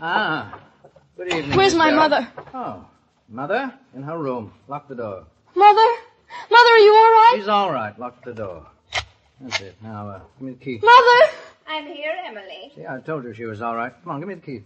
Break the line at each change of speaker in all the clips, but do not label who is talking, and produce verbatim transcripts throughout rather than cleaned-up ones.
Ah, good evening.
Where's
Miss
my
Barrett.
mother?
Oh, mother? In her room. Lock the door.
Mother? Mother, are you all right?
She's all right. Lock the door. That's it. Now, uh, give me the key.
Mother!
I'm here, Emily.
See, I told you she was all right. Come on, give me the key.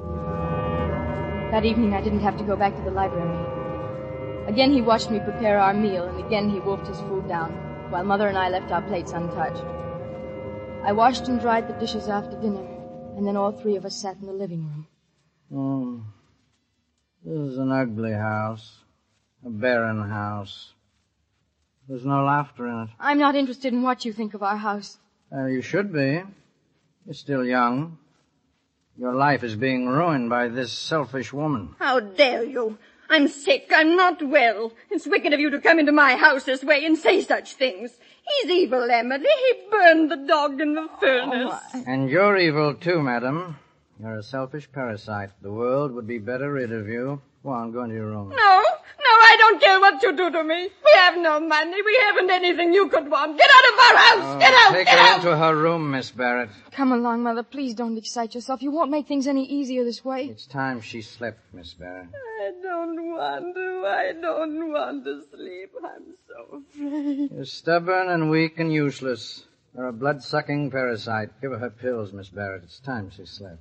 That evening, I didn't have to go back to the library. Again, he watched me prepare our meal, and again he wolfed his food down, while Mother and I left our plates untouched. I washed and dried the dishes after dinner, and then all three of us sat in the living room.
Oh, this is an ugly house. A barren house. There's no laughter in it.
I'm not interested in what you think of our house.
Uh, you should be. You're still young. Your life is being ruined by this selfish woman.
How dare you? I'm sick. I'm not well. It's wicked of you to come into my house this way and say such things. He's evil, Emily. He burned the dog in the furnace.
Oh,
And you're evil too, madam. You're a selfish parasite. The world would be better rid of you. Go on, go into your room.
No, no, I don't care what you do to me. We have no money. We haven't anything you could want. Get out of our house.
Oh,
get out,
take
get
her
out.
into her room, Miss Barrett.
Come along, Mother. Please don't excite yourself. You won't make things any easier this way.
It's time she slept, Miss Barrett.
I don't want to. I don't want to sleep. I'm so afraid.
You're stubborn and weak and useless. You're a blood-sucking parasite. Give her her pills, Miss Barrett. It's time she slept.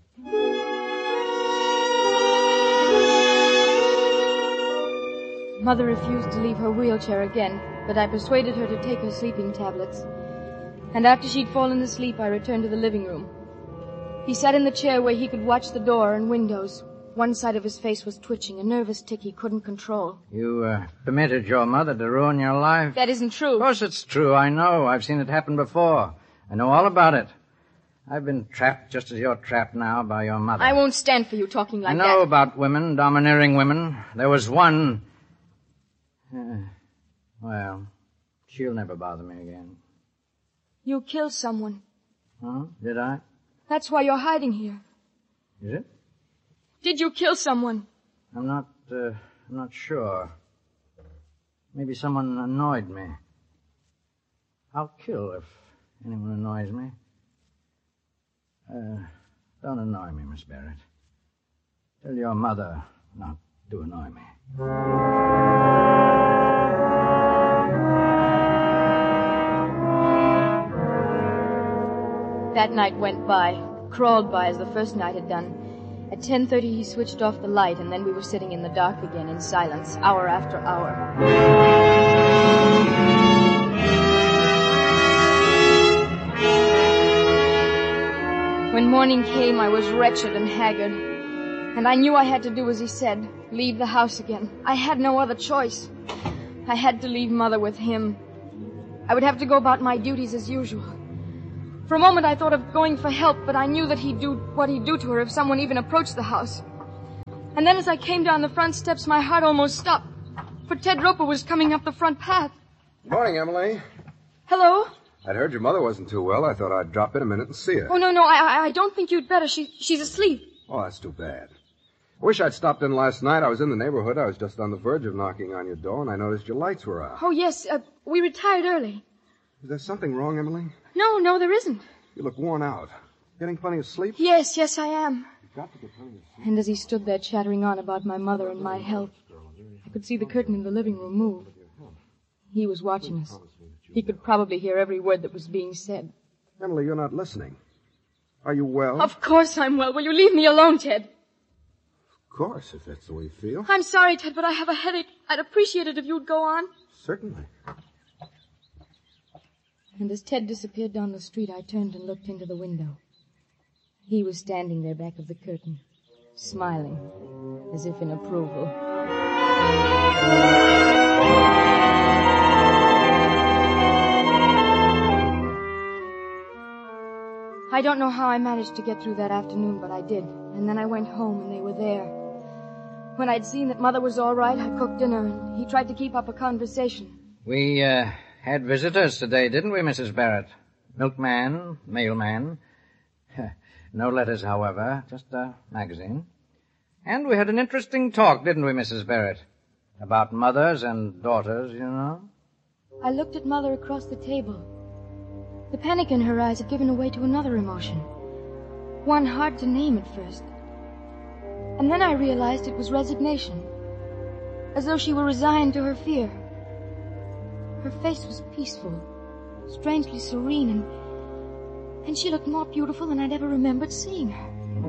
Mother refused to leave her wheelchair again, but I persuaded her to take her sleeping tablets. And after she'd fallen asleep, I returned to the living room. He sat in the chair where he could watch the door and windows. One side of his face was twitching, a nervous tic he couldn't control.
You uh, permitted your mother to ruin your life?
That isn't true.
Of course it's true. I know. I've seen it happen before. I know all about it. I've been trapped just as you're trapped now by your mother.
I won't stand for you talking like
I know
that.
about women, domineering women. There was one... Uh, well, she'll never bother me again.
You killed someone.
Huh? Did I?
That's why you're hiding here.
Is it?
Did you kill someone?
I'm not, uh, I'm not sure. Maybe someone annoyed me. I'll kill if anyone annoys me. Uh, don't annoy me, Miss Barrett. Tell your mother not to annoy me.
That night went by, crawled by as the first night had done. At ten thirty he switched off the light, and then we were sitting in the dark again in silence, hour after hour. When morning came, I was wretched and haggard, and I knew I had to do as he said, leave the house again. I had no other choice. I had to leave Mother with him. I would have to go about my duties as usual. For a moment I thought of going for help, but I knew that he'd do what he'd do to her if someone even approached the house. And then as I came down the front steps, my heart almost stopped, for Ted Roper was coming up the front path.
Morning, Emily.
Hello?
I'd heard your mother wasn't too well. I thought I'd drop in a minute and see her.
Oh, no, no, I, I don't think you'd better. She, she's asleep.
Oh, that's too bad. I wish I'd stopped in last night. I was in the neighborhood. I was just on the verge of knocking on your door, and I noticed your lights were out.
Oh, yes, uh, we retired early.
Is there something wrong, Emily?
No, no, there isn't.
You look worn out. Getting plenty of sleep?
Yes, yes, I am.
You've got to get plenty of sleep.
And as he stood there chattering on about my mother and my health, I could see the curtain in the living room move. He was watching us. He could probably hear every word that was being said.
Emily, you're not listening. Are you well?
Of course I'm well. Will you leave me alone, Ted?
Of course, if that's the way you feel.
I'm sorry, Ted, but I have a headache. I'd appreciate it if you'd go on.
Certainly.
And as Ted disappeared down the street, I turned and looked into the window. He was standing there back of the curtain, smiling, as if in approval. I don't know how I managed to get through that afternoon, but I did. And then I went home, and they were there. When I'd seen that Mother was all right, I cooked dinner, and he tried to keep up a conversation.
We, uh, had visitors today, didn't we, Missus Barrett? Milkman, mailman. No letters, however, just a magazine. And we had an interesting talk, didn't we, Missus Barrett? About mothers and daughters, you know.
I looked at Mother across the table. The panic in her eyes had given way to another emotion. One hard to name at first. And then I realized it was resignation, as though she were resigned to her fear. Her face was peaceful, strangely serene, and, and she looked more beautiful than I'd ever remembered seeing her.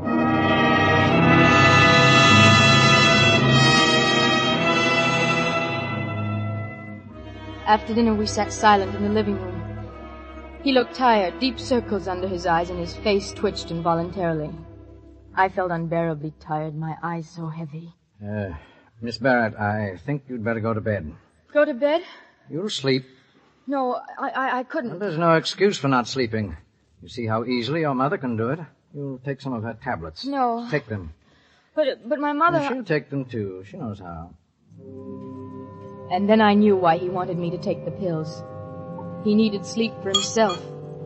After dinner, we sat silent in the living room. He looked tired, deep circles under his eyes, and his face twitched involuntarily. I felt unbearably tired, my eyes so heavy.
Uh, Miss Barrett, I think you'd better go to bed.
Go to bed?
You'll sleep.
No, I, I, I couldn't.
Well, there's no excuse for not sleeping. You see how easily your mother can do it. You'll take some of her tablets.
No.
Take them.
But, but my mother...
And she'll take them, too. She knows how.
And then I knew why he wanted me to take the pills. He needed sleep for himself.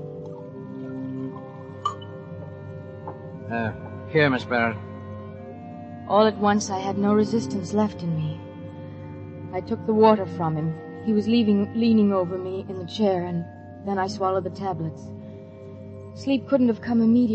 Uh, here, Miss Barrett.
All at once, I had no resistance left in me. I took the water from him. He was leaving, leaning over me in the chair, and then I swallowed the tablets. Sleep couldn't have come immediately.